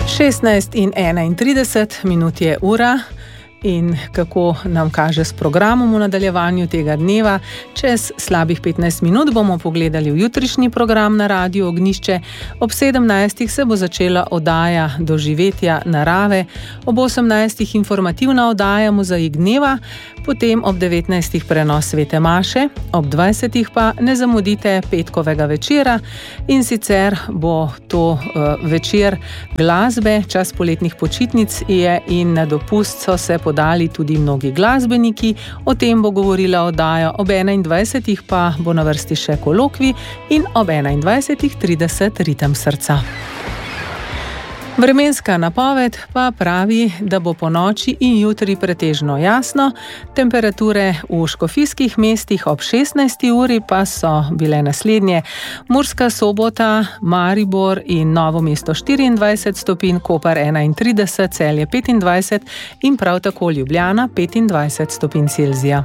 16:31 je ura. In kako nam kaže s programom v nadaljevanju tega dneva. Čez slabih 15 minut bomo pogledali v jutrišnji program na Radiu Ognjišče. Ob 17. se bo začela oddaja Doživetja narave, ob 18. informativna oddaja Mozaik dneva, potem ob 19. prenos Svete maše, ob 20. pa ne zamudite petkovega večera, in sicer bo to večer glasbe. Čas poletnih počitnic je in na dopust so se podali tudi mnogi glasbeniki. O tem bo govorila oddaja. Ob 21. pa bo na vrsti še kolokvij in ob 21:30 Ritem srca. Vremenska napoved pa pravi, da bo ponoči in jutri pretežno jasno. Temperature v škofijskih mestih ob 16. uri pa so bile naslednje: Murska Sobota, Maribor in Novo mesto 24 stopinj, Koper 31, Celje 25 in prav tako Ljubljana 25 stopinj Celzija.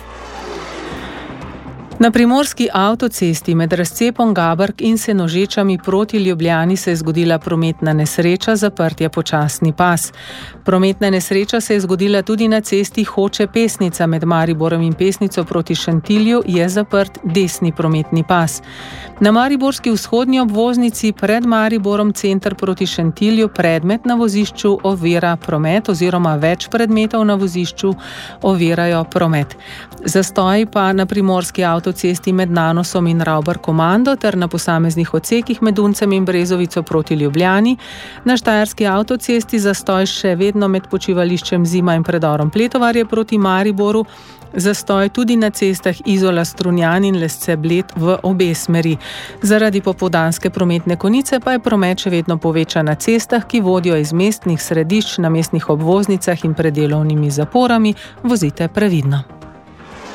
Na primorski avtocesti med razcepom Gabrk in Senožečami proti Ljubljani se je zgodila prometna nesreča, zaprt je počasni pas. Prometna nesreča se je zgodila tudi na cesti Hoče-Pesnica med Mariborom in Pesnico proti Šentilju, je zaprt desni prometni pas. Na mariborski vzhodnji obvoznici pred Mariborom center proti Šentilju predmet na vozišču ovira promet oziroma več predmetov na vozišču ovirajo promet. Zastoji pa na primorski avtocesti med Nanosom in Ravbar-Komando ter na posameznih odsekih med Uncem in Brezovico proti Ljubljani. Na štajerski avtocesti zastoj še vedno med počivališčem Zima in predorom Pletovarje proti Mariboru. Zastoj tudi na cestah Izola-Strunjan in Lesce-Bled v obe smeri. Zaradi popoldanske prometne konice pa je promet še vedno povečan na cestah, ki vodijo iz mestnih središč, na mestnih obvoznicah in pred delovnimi zaporami. Vozite previdno.